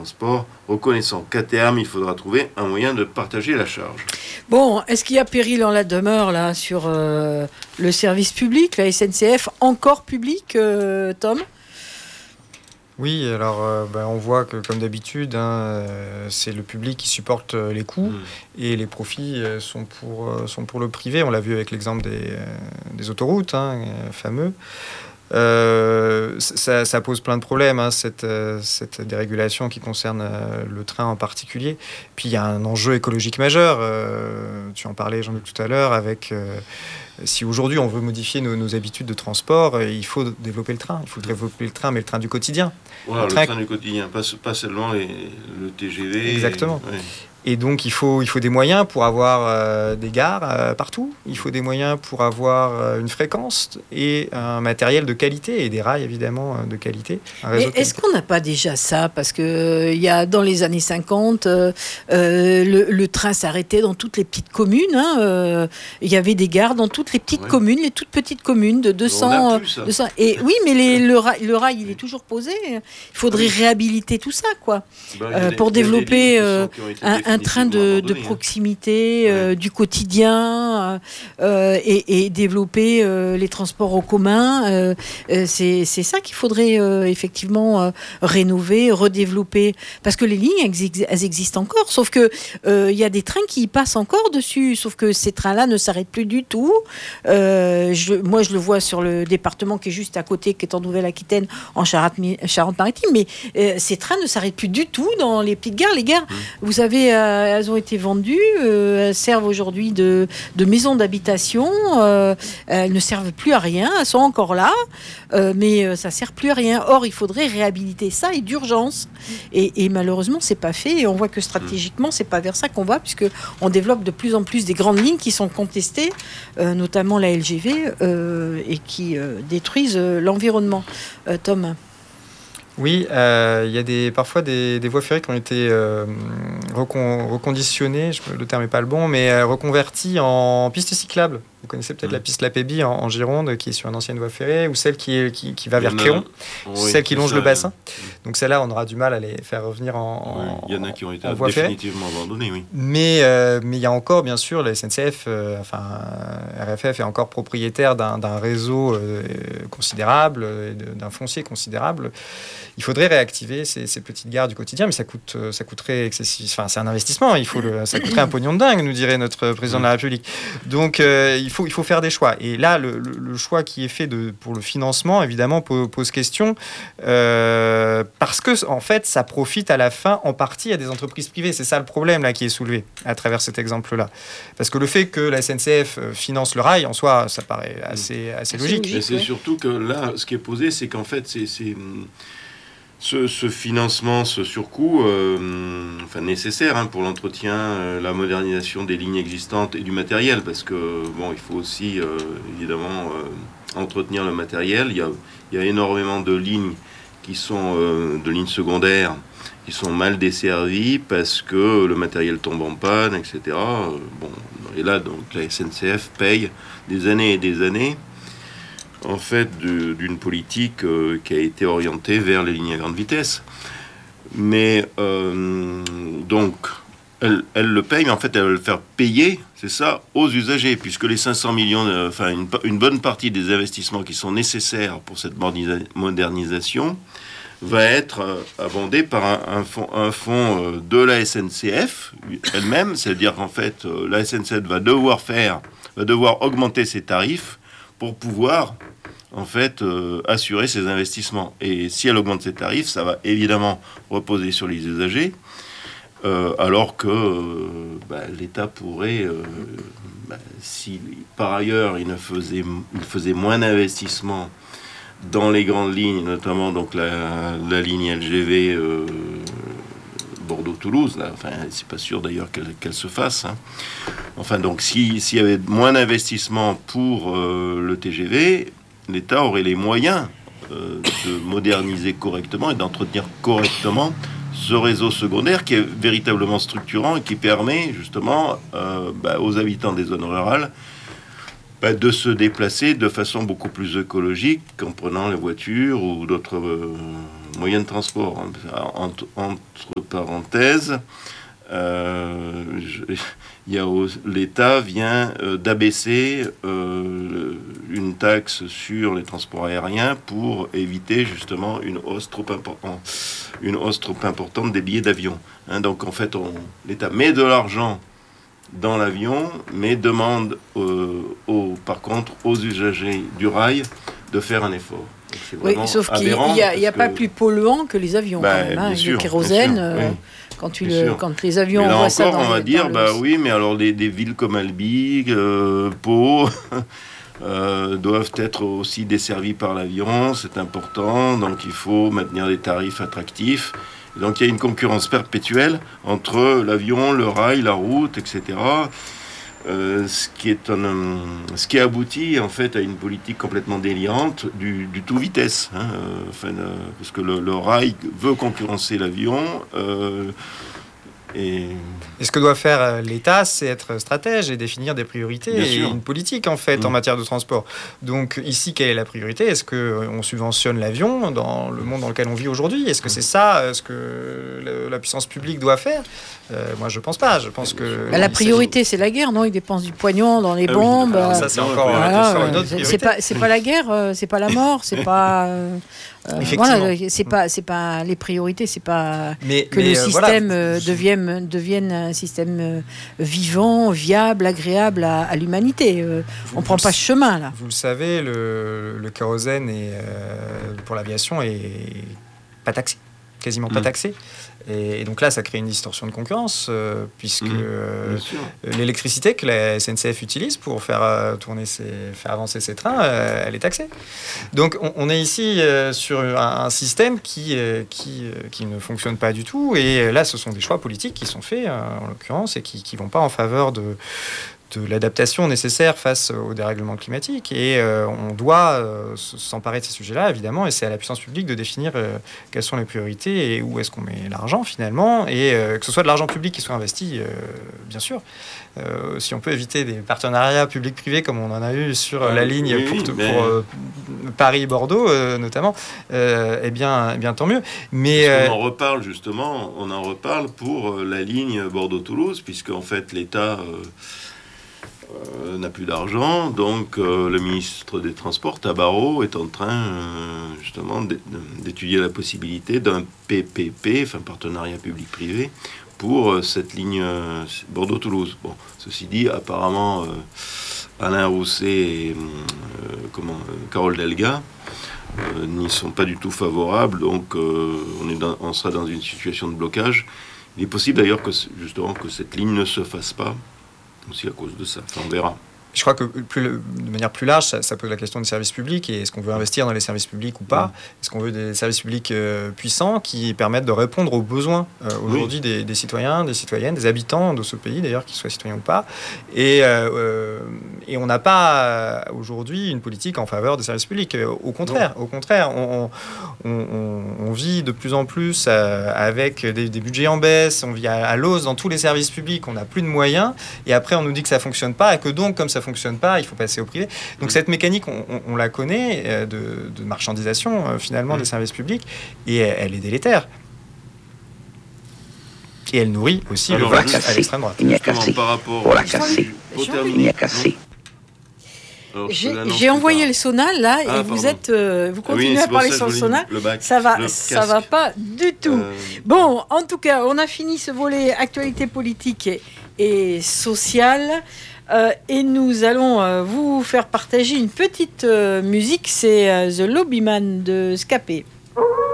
transports, reconnaissant qu'à terme, il faudra trouver un moyen de partager la charge. Bon, est-ce qu'il y a péril en la demeure là sur le service public, la SNCF encore public, Tom ? Oui, alors on voit que comme d'habitude, c'est le public qui supporte les coûts et les profits sont pour le privé. On l'a vu avec l'exemple des autoroutes, fameux. Ça pose plein de problèmes, cette dérégulation qui concerne le train en particulier. Puis il y a un enjeu écologique majeur. Tu en parlais, Jean-Luc, tout à l'heure, avec... si aujourd'hui on veut modifier nos habitudes de transport, il faut développer le train. Il faut développer le train, mais le train du quotidien. Voilà, le train du quotidien, pas seulement le TGV. Exactement. Et donc, il faut des moyens pour avoir des gares partout. Il faut des moyens pour avoir une fréquence et un matériel de qualité et des rails, évidemment, de qualité. Mais est-ce qu'on n'a pas déjà ça ? Parce que il y a, dans les années 50, le train s'arrêtait dans toutes les petites communes. Il y avait des gares dans toutes les petites communes, les toutes petites communes de 200... 200 et oui, mais le rail, il est toujours posé. Il faudrait réhabiliter tout ça, quoi. Pour développer un train de proximité, du quotidien, et développer les transports en commun. C'est ça qu'il faudrait effectivement rénover, redévelopper. Parce que les lignes, elles existent encore. Sauf que il y a des trains qui passent encore dessus. Sauf que ces trains-là ne s'arrêtent plus du tout. Moi, je le vois sur le département qui est juste à côté, qui est en Nouvelle-Aquitaine, en Charente-Maritime. Mais ces trains ne s'arrêtent plus du tout dans les petites gares. Les gares, vous savez, elles ont été vendues, elles servent aujourd'hui de maisons d'habitation, elles ne servent plus à rien, elles sont encore là, mais ça ne sert plus à rien. Or, il faudrait réhabiliter ça et d'urgence. Et malheureusement, ce n'est pas fait, et on voit que stratégiquement, ce n'est pas vers ça qu'on va, puisqu'on développe de plus en plus des grandes lignes qui sont contestées, notamment la LGV, et qui détruisent l'environnement. Tom ? Oui, il y a parfois des voies ferrées qui ont été reconditionnées, le terme n'est pas le bon, mais reconverties en pistes cyclables. Vous connaissez peut-être la piste La Pébie en Gironde, qui est sur une ancienne voie ferrée, ou celle qui va vers Cléon, celle qui longe le bassin. Donc celle-là, on aura du mal à les faire revenir il y en a qui ont été définitivement abandonnées, oui. Mais il y a encore, bien sûr, la SNCF, RFF est encore propriétaire d'un réseau considérable, d'un foncier considérable. Il faudrait réactiver ces petites gares du quotidien, mais ça coûterait excessif. Enfin, c'est un investissement. Ça coûterait un pognon de dingue, nous dirait notre président de la République. Donc, il faut faire des choix. Et là, le choix qui est fait pour le financement, évidemment, pose question, parce que en fait, ça profite à la fin en partie à des entreprises privées. C'est ça le problème là qui est soulevé à travers cet exemple-là. Parce que le fait que la SNCF finance le rail, en soi, ça paraît assez logique. Mais c'est surtout que là, ce qui est posé, c'est qu'en fait, ce financement, ce surcoût, nécessaire pour l'entretien, la modernisation des lignes existantes et du matériel, parce que il faut aussi évidemment entretenir le matériel. Il y a énormément de lignes qui sont de lignes secondaires qui sont mal desservies parce que le matériel tombe en panne, etc. Et là, donc la SNCF paye des années et des années, en fait, d'une politique qui a été orientée vers les lignes à grande vitesse. Mais donc, elle le paye, mais en fait, elle va le faire payer, c'est ça, aux usagers, puisque les 500 millions, une bonne partie des investissements qui sont nécessaires pour cette modernisation va être abondée par un fonds de la SNCF elle-même, c'est-à-dire qu'en fait, la SNCF va devoir augmenter ses tarifs pour pouvoir en fait assurer ses investissements. Et si elle augmente ses tarifs, ça va évidemment reposer sur les usagers, alors que l'État pourrait, si par ailleurs il faisait moins d'investissements dans les grandes lignes, notamment donc la ligne LGV Bordeaux-Toulouse, là, c'est pas sûr d'ailleurs qu'elle se fasse. Donc s'il y avait moins d'investissements pour le TGV, l'État aurait les moyens de moderniser correctement et d'entretenir correctement ce réseau secondaire qui est véritablement structurant et qui permet justement aux habitants des zones rurales de se déplacer de façon beaucoup plus écologique qu'en prenant la voiture ou d'autres moyens de transport. Entre parenthèses, l'État vient d'abaisser une taxe sur les transports aériens pour éviter justement une hausse trop importante des billets d'avion. Donc en fait, l'État met de l'argent dans l'avion, mais demande par contre aux usagers du rail de faire un effort. Oui, sauf qu'il n'y a pas plus polluant que les avions. Quand même, le kérosène, quand les avions mais là envoient encore, ça on va dire, oui, mais alors des villes comme Albi, Pau, doivent être aussi desservies par l'avion, c'est important, donc il faut maintenir des tarifs attractifs. Donc il y a une concurrence perpétuelle entre l'avion, le rail, la route, etc. Ce qui aboutit en fait à une politique complètement délirante du tout vitesse. Parce que le rail veut concurrencer l'avion. Et ce que doit faire l'État, c'est être stratège et définir des priorités et une politique en fait en matière de transport. Donc ici, quelle est la priorité ? Est-ce qu'on subventionne l'avion dans le monde dans lequel on vit aujourd'hui ? Est-ce que c'est ça ce que la puissance publique doit faire ? Moi, je pense pas. Je pense que la priorité, c'est la guerre, non ? Ils dépensent du pognon dans les bombes. Ça, c'est encore une autre priorité. C'est pas la guerre, c'est pas la mort, c'est pas. Voilà, c'est pas les priorités, c'est pas que le système devienne un système vivant, viable, agréable à l'humanité. On prend pas ce chemin là. Vous le savez, le kérosène pour l'aviation est pas taxé, quasiment pas taxé. Et donc là, ça crée une distorsion de concurrence, puisque l'électricité que la SNCF utilise pour faire avancer ses trains, elle est taxée. Donc on est ici sur un système qui ne fonctionne pas du tout. Et là, ce sont des choix politiques qui sont faits, en l'occurrence, et qui ne vont pas en faveur de l'adaptation nécessaire face au dérèglement climatique. Et on doit s'emparer de ces sujets-là, évidemment, et c'est à la puissance publique de définir quelles sont les priorités et où est-ce qu'on met l'argent, finalement, et que ce soit de l'argent public qui soit investi, bien sûr. Si on peut éviter des partenariats publics-privés comme on en a eu sur la ligne pour Paris-Bordeaux, notamment, eh bien, tant mieux. Mais on en reparle pour la ligne Bordeaux-Toulouse, puisque en fait, l'État... n'a plus d'argent, donc le ministre des Transports, Tabarot, est en train justement d'étudier la possibilité d'un PPP, enfin partenariat public-privé, pour cette ligne Bordeaux-Toulouse. Bon, ceci dit, apparemment, Alain Rousset et Carole Delga n'y sont pas du tout favorables, donc on sera dans une situation de blocage. Il est possible d'ailleurs que cette ligne ne se fasse pas, aussi à cause de ça. Enfin, on verra. Je crois que de manière plus large, ça pose la question des services publics. Et est-ce qu'on veut investir dans les services publics ou pas ? Est-ce qu'on veut des services publics puissants qui permettent de répondre aux besoins aujourd'hui des citoyens, des citoyennes, des habitants de ce pays, d'ailleurs, qu'ils soient citoyens ou pas. Et on n'a pas aujourd'hui une politique en faveur des services publics. Au contraire, on vit de plus en plus avec des budgets en baisse, on vit à l'os dans tous les services publics, on n'a plus de moyens. Et après, on nous dit que ça ne fonctionne pas et que donc, comme ça fonctionne pas, il faut passer au privé. Donc cette mécanique, on la connaît de marchandisation finalement des services publics, et elle est délétère. Et elle nourrit aussi le vote à l'extrême droite. Il n'y a cassé. Pour la casser. Il n'y a cassé. J'ai envoyé le sonal là et vous continuez à parler sur le sonal. Ça va pas du tout. Bon, en tout cas, on a fini ce volet actualité politique et sociale. Et nous allons vous faire partager une petite musique, c'est The Lobbyman de Scapé.